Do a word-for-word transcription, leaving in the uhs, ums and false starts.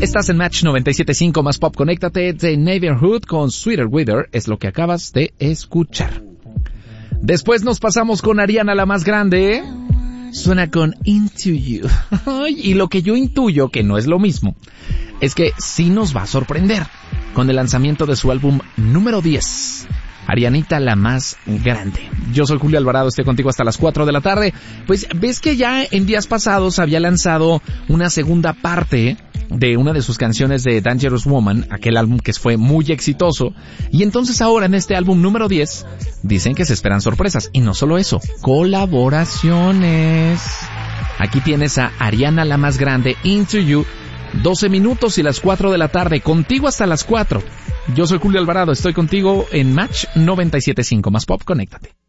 Estás en Match noventa y siete punto cinco más Pop. Conéctate. The Neighborhood con Sweeter Wither es lo que acabas de escuchar. Después nos pasamos con Ariana la más grande. Suena con Into You. Y lo que yo intuyo, que no es lo mismo, es que sí nos va a sorprender con el lanzamiento de su álbum número diez. Arianita la más grande. Yo soy Julio Alvarado, estoy contigo hasta las cuatro de la tarde. Pues ves que ya en días pasados había lanzado una segunda parte de una de sus canciones de Dangerous Woman, aquel álbum que fue muy exitoso. Y entonces ahora en este álbum número diez dicen que se esperan sorpresas. Y no solo eso, colaboraciones. Aquí tienes a Ariana la más grande, Into You. doce minutos y las cuatro de la tarde, contigo hasta las cuatro. Yo soy Julio Alvarado, estoy contigo en Match noventa y siete punto cinco más Pop, conéctate.